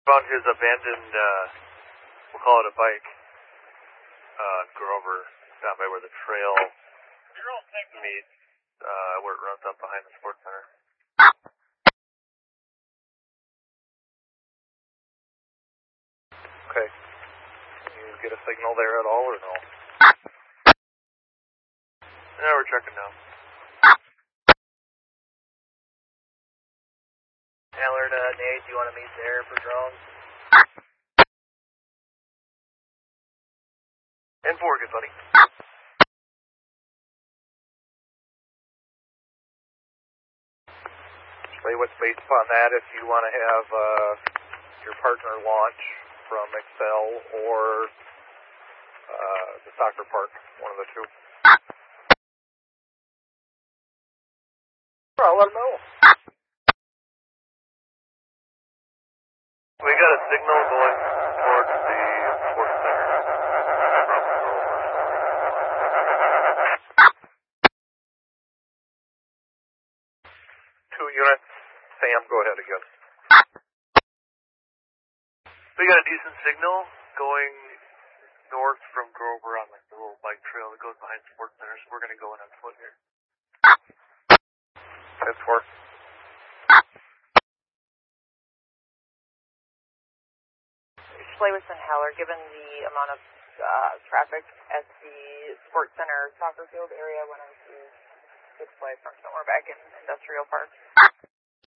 Found his abandoned, we'll call it a bike, Grover, down by where the trail meets, where it runs up behind the sports center. Okay. Can you get a signal there at all or no? Yeah, we're checking now. Allard, Nate, do you want to meet there for drones? And 4, good buddy. Play what's based upon that if you want to have your partner launch from Excel or the soccer park, one of the two. I'll let them know. We got a signal going towards the sports center from Grover. 2 units. Sam, go ahead again. We got a decent signal going north from Grover on like the little bike trail that goes behind sports center, so we're going to go in on foot here. That's 4. Lewis and Heller, given the amount of traffic at the sports center soccer field area when I see display from somewhere back in Industrial Park.